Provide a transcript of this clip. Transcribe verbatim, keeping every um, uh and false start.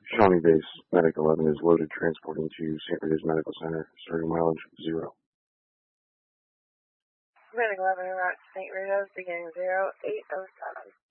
Shawnee Base, Medic eleven is loaded, transporting to Saint Rita's Medical Center, starting mileage zero. Medic eleven, route to Saint Rita's, beginning zero eight oh seven.